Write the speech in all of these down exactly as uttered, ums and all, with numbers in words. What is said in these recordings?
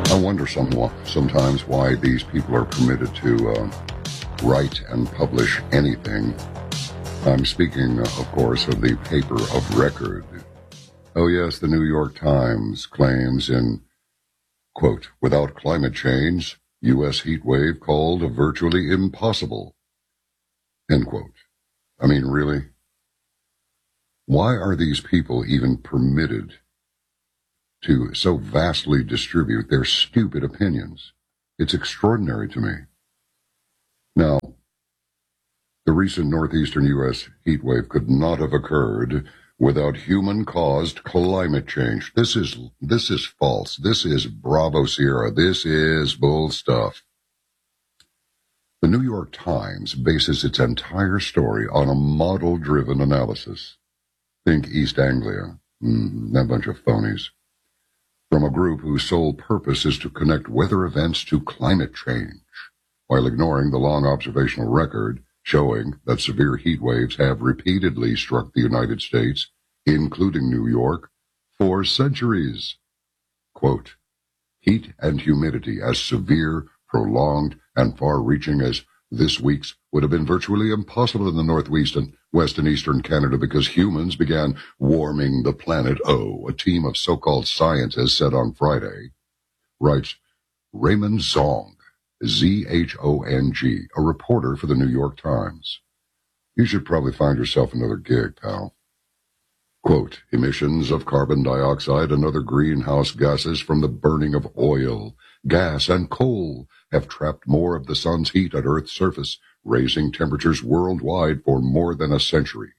I wonder somewhat, sometimes why these people are permitted to uh, write and publish anything. I'm speaking, of course, of the paper of record. Oh yes, the New York Times claims in, quote, without climate change, U S heat wave called virtually impossible, end quote. I mean, really? Why are these people even permitted to so vastly distribute their stupid opinions? It's extraordinary to me. Now, the recent northeastern U S heat wave could not have occurred without human-caused climate change. This is this is false. This is Bravo Sierra. This is bull stuff. The New York Times bases its entire story on a model-driven analysis. Think East Anglia. Mm, that bunch of phonies. From a group whose sole purpose is to connect weather events to climate change, while ignoring the long observational record showing that severe heat waves have repeatedly struck the United States, including New York, for centuries. Quote, heat and humidity as severe, prolonged, and far-reaching as this week's would have been virtually impossible in the Northwest and West and Eastern Canada because humans began warming the planet. Oh, a team of so-called scientists said on Friday, writes Raymond Zong, Z H O N G, a reporter for the New York Times. You should probably find yourself another gig, pal. Quote, emissions of carbon dioxide and other greenhouse gases from the burning of oil, gas, and coal have trapped more of the sun's heat at Earth's surface, raising temperatures worldwide for more than a century.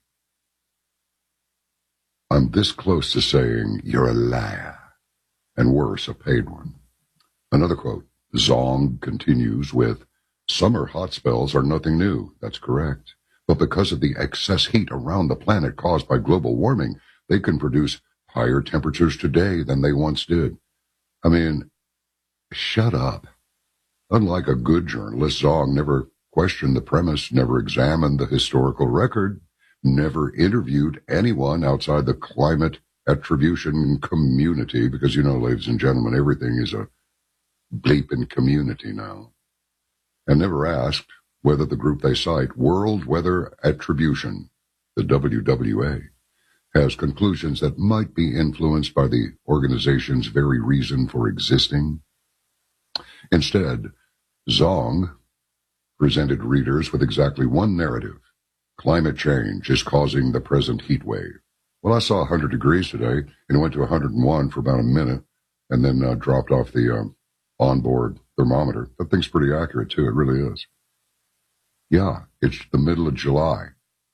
I'm this close to saying you're a liar, and worse, a paid one. Another quote. Zong continues with, summer hot spells are nothing new. That's correct. But because of the excess heat around the planet caused by global warming, they can produce higher temperatures today than they once did. I mean, shut up. Unlike a good journalist, Zong never questioned the premise, never examined the historical record, never interviewed anyone outside the climate attribution community, because, you know, ladies and gentlemen, everything is a bleeping community now, and never asked whether the group they cite, World Weather Attribution, the W W A, has conclusions that might be influenced by the organization's very reason for existing. Instead, Zong presented readers with exactly one narrative. Climate change is causing the present heat wave. Well, I saw one hundred degrees today, and it went to one hundred one for about a minute, and then uh, dropped off the um, onboard thermometer. That thing's pretty accurate, too. It really is. Yeah, it's the middle of July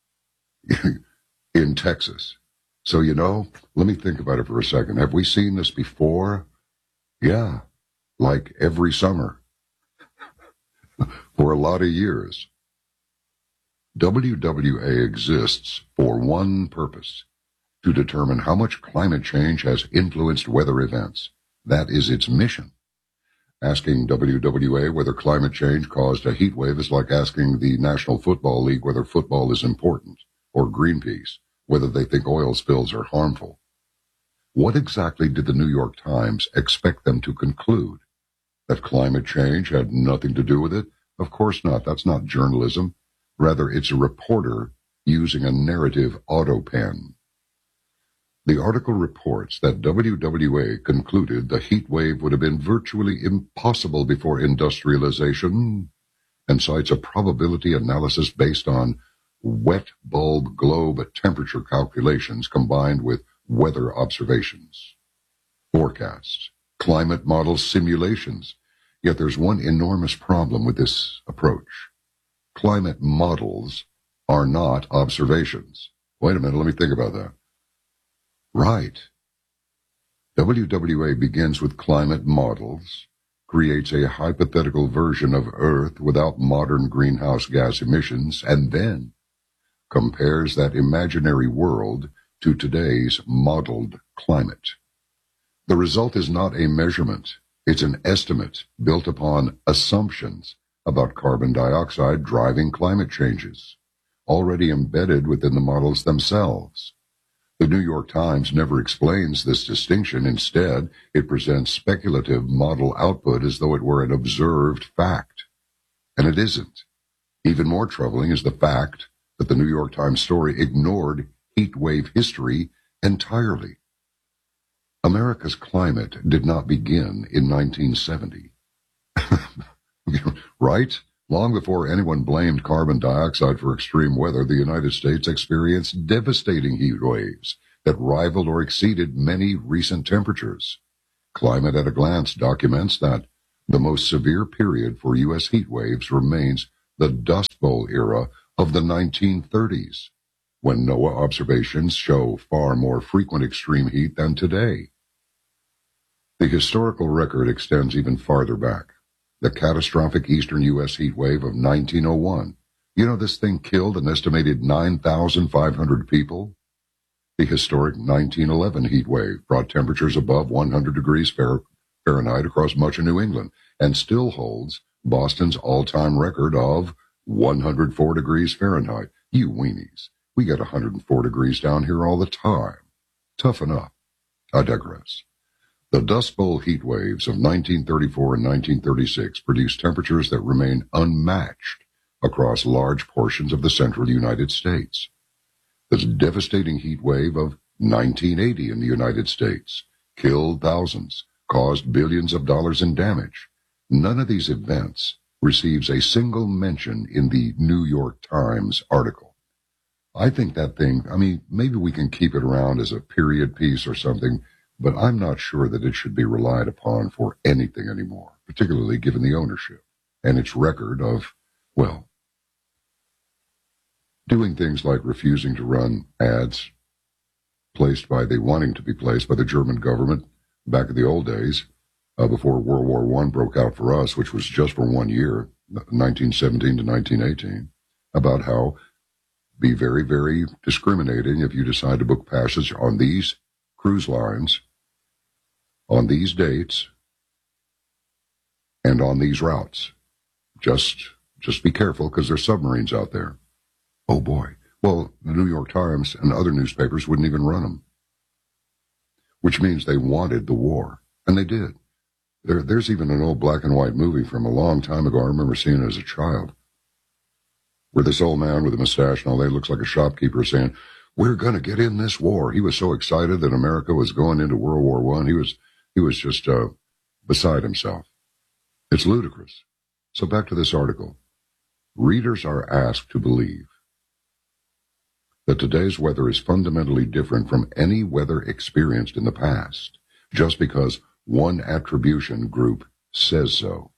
in Texas. So, you know, let me think about it for a second. Have we seen this before? Yeah, like every summer for a lot of years. W W A exists for one purpose, to determine how much climate change has influenced weather events. That is its mission. Asking W W A whether climate change caused a heat wave is like asking the National Football League whether football is important, or Greenpeace whether they think oil spills are harmful. What exactly did the New York Times expect them to conclude? That climate change had nothing to do with it? Of course not. That's not journalism. Rather, it's a reporter using a narrative auto pen. The article reports that W W A concluded the heat wave would have been virtually impossible before industrialization, and cites a probability analysis based on wet bulb globe temperature calculations combined with weather observations, forecasts, climate model simulations. Yet there's one enormous problem with this approach. Climate models are not observations. Wait a minute, let me think about that. Right. W W A begins with climate models, creates a hypothetical version of Earth without modern greenhouse gas emissions, and then compares that imaginary world to today's modeled climate. The result is not a measurement. It's an estimate built upon assumptions about carbon dioxide driving climate changes, already embedded within the models themselves. The New York Times never explains this distinction. Instead, it presents speculative model output as though it were an observed fact. And it isn't. Even more troubling is the fact that the New York Times story ignored heat wave history entirely. America's climate did not begin in nineteen seventy. Right? Long before anyone blamed carbon dioxide for extreme weather, the United States experienced devastating heat waves that rivaled or exceeded many recent temperatures. Climate at a Glance documents that the most severe period for U S heat waves remains the Dust Bowl era of the nineteen thirties, when NOAA observations show far more frequent extreme heat than today. The historical record extends even farther back. The catastrophic eastern U S heat wave of nineteen oh one. You know, this thing killed an estimated nine thousand five hundred people. The historic nineteen eleven heat wave brought temperatures above one hundred degrees Fahrenheit across much of New England and still holds Boston's all-time record of one hundred four degrees Fahrenheit. You weenies, we get one hundred four degrees down here all the time. Toughen up. I digress. The Dust Bowl heat waves of nineteen thirty-four and nineteen thirty-six produced temperatures that remain unmatched across large portions of the central United States. The devastating heat wave of nineteen eighty in the United States killed thousands, caused billions of dollars in damage. None of these events receives a single mention in the New York Times article. I think that thing, I mean, maybe we can keep it around as a period piece or something, but I'm not sure that it should be relied upon for anything anymore, particularly given the ownership and its record of, well, doing things like refusing to run ads placed by the, wanting to be placed by the German government back in the old days, uh, before World War One broke out for us, which was just for one year, nineteen seventeen to nineteen eighteen, about how be very, very discriminating if you decide to book passage on these cruise lines on these dates and on these routes. Just just be careful because there's submarines out there. Oh boy. Well, the New York Times and other newspapers wouldn't even run them, which means they wanted the war, and they did. There, there's even an old black and white movie from a long time ago. I remember seeing it as a child, where this old man with a mustache and all that looks like a shopkeeper saying, "We're going to get in this war." He was so excited that America was going into World War One. He was he was just uh, beside himself. It's ludicrous. So back to this article. Readers are asked to believe that today's weather is fundamentally different from any weather experienced in the past, just because one attribution group says so.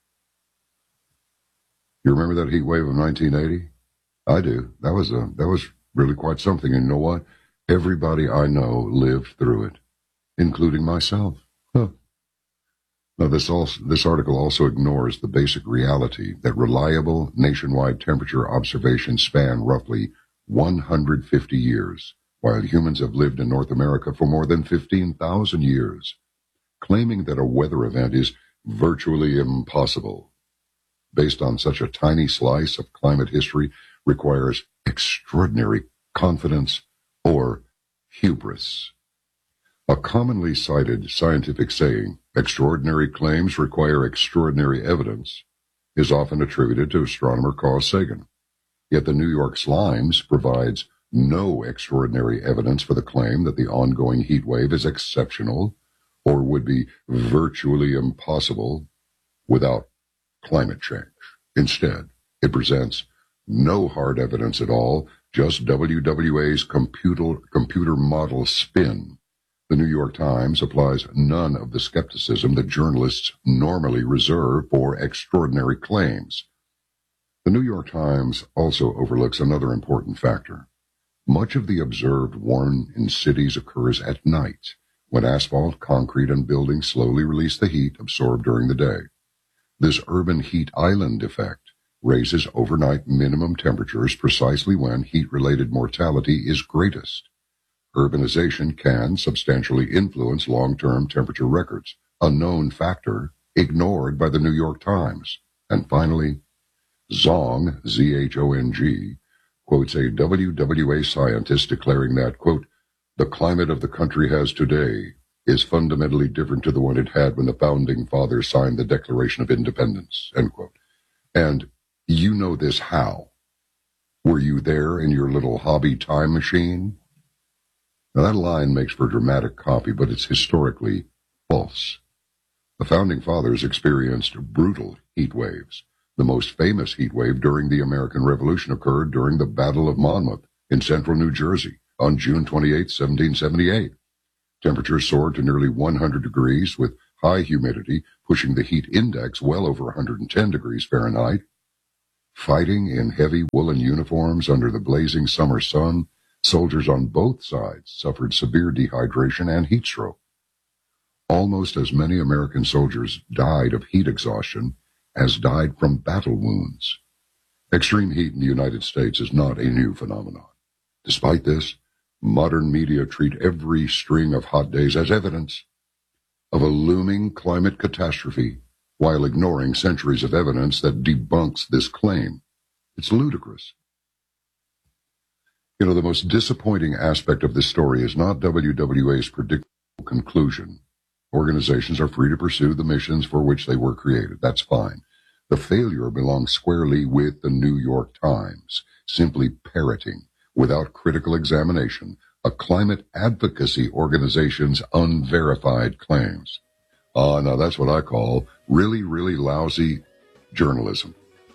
You remember that heat wave of nineteen eighty? I do. That was a that was really quite something. And you know what? Everybody I know lived through it, including myself. Huh. Now, this also, this article also ignores the basic reality that reliable nationwide temperature observations span roughly one hundred fifty years, while humans have lived in North America for more than fifteen thousand years. Claiming that a weather event is virtually impossible based on such a tiny slice of climate history requires extraordinary confidence or hubris. A commonly cited scientific saying, "Extraordinary claims require extraordinary evidence," is often attributed to astronomer Carl Sagan. Yet the New York Slimes provides no extraordinary evidence for the claim that the ongoing heat wave is exceptional or would be virtually impossible without climate change. Instead, it presents no hard evidence at all, just W W A's computer, computer model spin. The New York Times applies none of the skepticism that journalists normally reserve for extraordinary claims. The New York Times also overlooks another important factor. Much of the observed warming in cities occurs at night, when asphalt, concrete, and buildings slowly release the heat absorbed during the day. This urban heat island effect raises overnight minimum temperatures precisely when heat-related mortality is greatest. Urbanization can substantially influence long-term temperature records, a known factor ignored by the New York Times. And finally, Zhong, Z H O N G, quotes a W W A scientist declaring that, quote, the climate of the country has today is fundamentally different to the one it had when the founding fathers signed the Declaration of Independence, end quote. And you know this how? Were you there in your little hobby time machine? Now that line makes for dramatic copy, but it's historically false. The founding fathers experienced brutal heat waves. The most famous heat wave during the American Revolution occurred during the Battle of Monmouth in central New Jersey on June twenty-eighth, seventeen seventy-eight. Temperatures soared to nearly one hundred degrees with high humidity, pushing the heat index well over one hundred ten degrees Fahrenheit. Fighting in heavy woolen uniforms under the blazing summer sun, soldiers on both sides suffered severe dehydration and heat stroke. Almost as many American soldiers died of heat exhaustion as died from battle wounds. Extreme heat in the United States is not a new phenomenon. Despite this, modern media treat every string of hot days as evidence of a looming climate catastrophe while ignoring centuries of evidence that debunks this claim. It's ludicrous. You know, the most disappointing aspect of this story is not W W A's predictable conclusion. Organizations are free to pursue the missions for which they were created. That's fine. The failure belongs squarely with the New York Times, simply parroting, without critical examination, a climate advocacy organization's unverified claims. Ah, uh, now that's what I call really, really lousy journalism.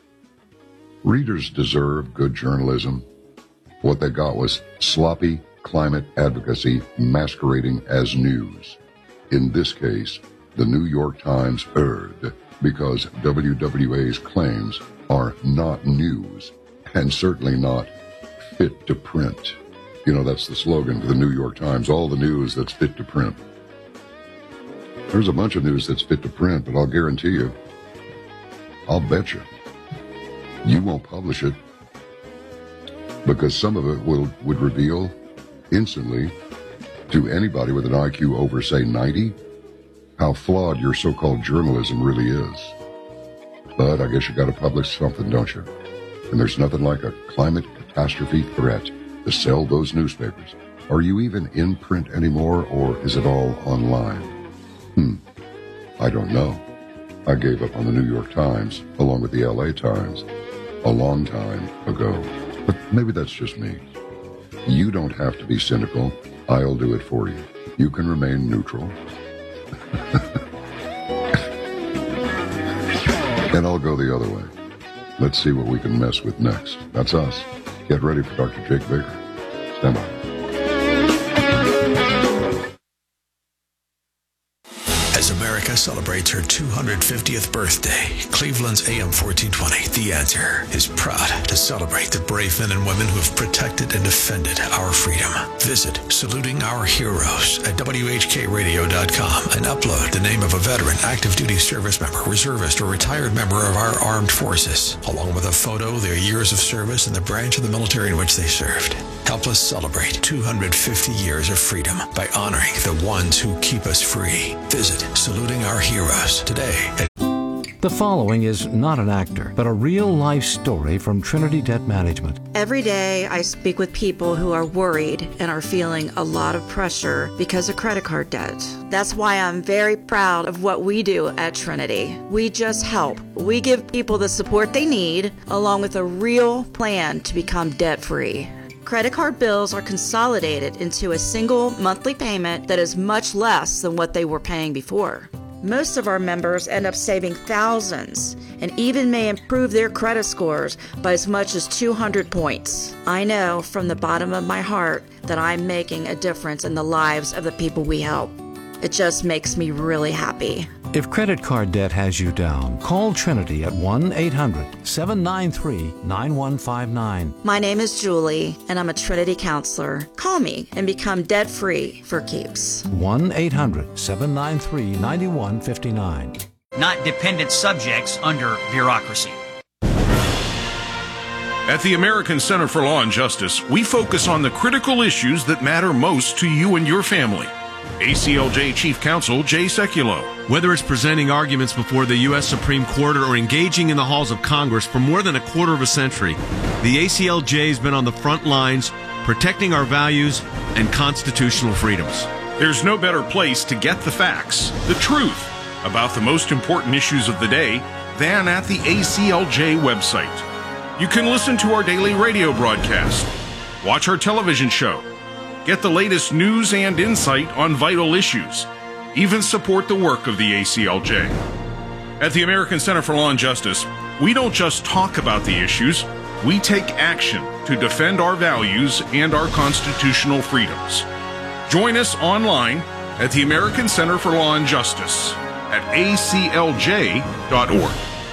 Readers deserve good journalism. What they got was sloppy climate advocacy masquerading as news. In this case, the New York Times erred because W W A's claims are not news and certainly not fit to print. You know, that's the slogan for the New York Times, all the news that's fit to print. There's a bunch of news that's fit to print, but I'll guarantee you, I'll bet you, you won't publish it because some of it will would reveal instantly to anybody with an I Q over, say, ninety, how flawed your so-called journalism really is. But I guess you got to publish something, don't you? And there's nothing like a climate catastrophe threat to sell those newspapers. Are you even in print anymore, or is it all online? Hmm, I don't know. I gave up on the New York Times, along with the L A Times, a long time ago. But maybe that's just me. You don't have to be cynical. I'll do it for you. You can remain neutral. And I'll go the other way. Let's see what we can mess with next. That's us. Get ready for Doctor Jake Baker. Stand by. As America celebrates her two hundred fiftieth birthday, Cleveland's A M fourteen twenty, The Answer, is proud to celebrate the brave men and women who have protected and defended our freedom. Visit Saluting Our Heroes at W H K radio dot com and upload the name of a veteran, active duty service member, reservist, or retired member of our armed forces, along with a photo, their years of service, and the branch of the military in which they served. Help us celebrate two hundred fifty years of freedom by honoring the ones who keep us free. Visit Saluting Our Heroes today. The following is not an actor, but a real-life story from Trinity Debt Management. Every day I speak with people who are worried and are feeling a lot of pressure because of credit card debt. That's why I'm very proud of what we do at Trinity. We just help. We give people the support they need, along with a real plan to become debt-free. Credit card bills are consolidated into a single monthly payment that is much less than what they were paying before. Most of our members end up saving thousands and even may improve their credit scores by as much as two hundred points. I know from the bottom of my heart that I'm making a difference in the lives of the people we help. It just makes me really happy. If credit card debt has you down, call Trinity at one eight hundred seven nine three nine one five nine. My name is Julie, and I'm a Trinity counselor. Call me and become debt-free for keeps. one eight hundred seven nine three nine one five nine. Not dependent subjects under bureaucracy. At the American Center for Law and Justice, we focus on the critical issues that matter most to you and your family. A C L J Chief Counsel Jay Sekulow. Whether it's presenting arguments before the U S Supreme Court or engaging in the halls of Congress for more than a quarter of a century, the A C L J has been on the front lines protecting our values and constitutional freedoms. There's no better place to get the facts, the truth, about the most important issues of the day than at the A C L J website. You can listen to our daily radio broadcast, watch our television show, get the latest news and insight on vital issues, even support the work of the A C L J. At the American Center for Law and Justice, we don't just talk about the issues, we take action to defend our values and our constitutional freedoms. Join us online at the American Center for Law and Justice at A C L J dot org.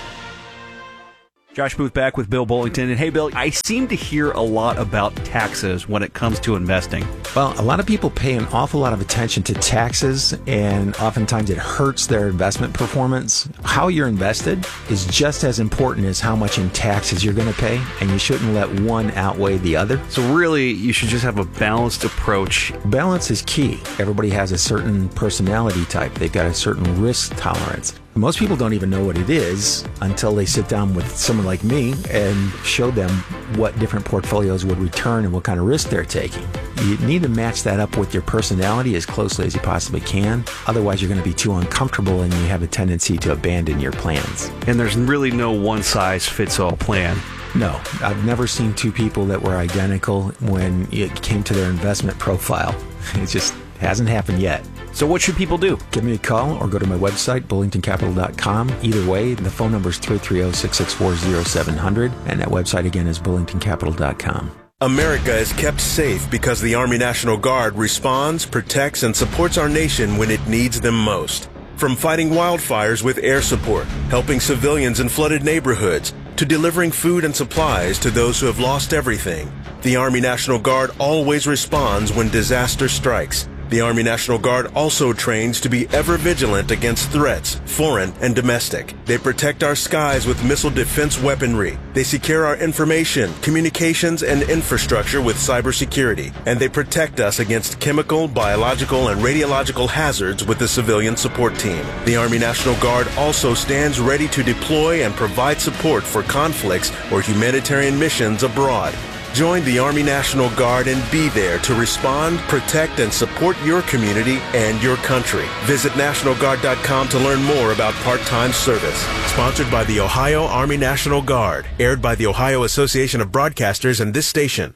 Josh Booth back with Bill Bullington. And hey, Bill, I seem to hear a lot about taxes when it comes to investing. Well, a lot of people pay an awful lot of attention to taxes, and oftentimes it hurts their investment performance. How you're invested is just as important as how much in taxes you're going to pay, and you shouldn't let one outweigh the other. So really, you should just have a balanced approach. Balance is key. Everybody has a certain personality type. They've got a certain risk tolerance. Most people don't even know what it is until they sit down with someone like me and show them what different portfolios would return and what kind of risk they're taking. You need to match that up with your personality as closely as you possibly can. Otherwise, you're going to be too uncomfortable and you have a tendency to abandon your plans. And there's really no one-size-fits-all plan. No, I've never seen two people that were identical when it came to their investment profile. It just hasn't happened yet. So what should people do? Give me a call or go to my website, bullington capital dot com. Either way, the phone number is three three zero, six six four, zero seven zero zero, and that website again is bullington capital dot com. America is kept safe because the Army National Guard responds, protects, and supports our nation when it needs them most. From fighting wildfires with air support, helping civilians in flooded neighborhoods, to delivering food and supplies to those who have lost everything, the Army National Guard always responds when disaster strikes. The Army National Guard also trains to be ever vigilant against threats, foreign and domestic. They protect our skies with missile defense weaponry. They secure our information, communications, and infrastructure with cybersecurity. And they protect us against chemical, biological, and radiological hazards with the civilian support team. The Army National Guard also stands ready to deploy and provide support for conflicts or humanitarian missions abroad. Join the Army National Guard and be there to respond, protect, and support your community and your country. Visit National Guard dot com to learn more about part-time service. Sponsored by the Ohio Army National Guard. Aired by the Ohio Association of Broadcasters and this station.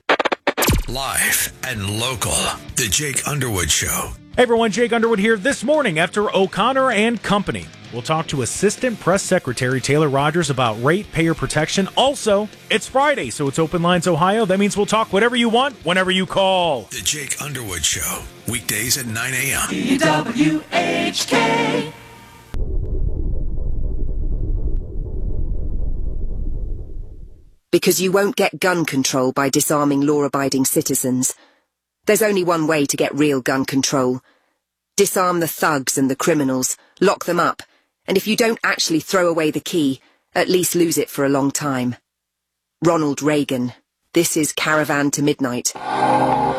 Live and local. The Jake Underwood Show. Hey everyone, Jake Underwood here this morning after O'Connor and Company. We'll talk to Assistant Press Secretary Taylor Rogers about ratepayer protection. Also, it's Friday, so it's Open Lines Ohio. That means we'll talk whatever you want, whenever you call. The Jake Underwood Show. Weekdays at nine a.m. D W H K. Because you won't get gun control by disarming law-abiding citizens. There's only one way to get real gun control. Disarm the thugs and the criminals, lock them up, and if you don't actually throw away the key, at least lose it for a long time. Ronald Reagan. This is Caravan to Midnight.